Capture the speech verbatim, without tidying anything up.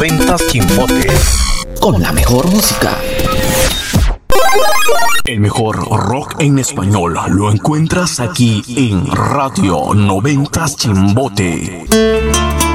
Noventas Chimbote. Con la mejor música. El mejor rock en español lo encuentras aquí en Radio Noventas Chimbote.